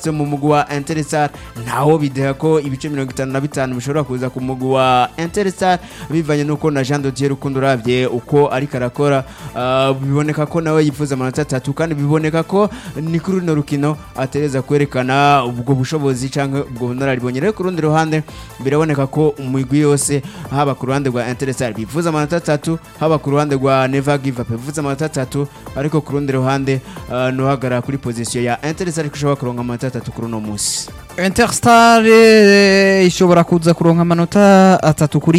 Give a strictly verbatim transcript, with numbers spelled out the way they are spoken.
so mu mugwi wa Interstar naho bideha ko ibice mirongo itanu na bitanu bishobora kuza ku mugwi wa Interstar bivanye nuko na Jean Dodier Rukundo ravye uko ari karakora uh, biboneka ko nawe yifuza amanota atatu kandi biboneka ko ni kuri runo rukino atereza kwerekana ubwo bushobozi canke ubwo bunararibonye rero ku rundi ruhande biraboneka ko umugwi yose haba ku ruhande rwa Interstar bifuza amanota atatu haba ku ruhande rwa Never Give Up bifuza amanota atatu ariko ku rundi ruhande uh, no hagara kuri position ya Interstar kushobora kuronka amanota atatu kuri uno musi. Interstar ishobora kuza kuronka amanota atatu kuri